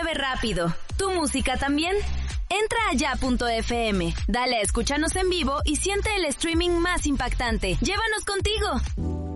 mueve rápido. ¿Tu música también? Entra a ya.fm, dale a escúchanos en vivo y siente el streaming más impactante. ¡Llévanos contigo!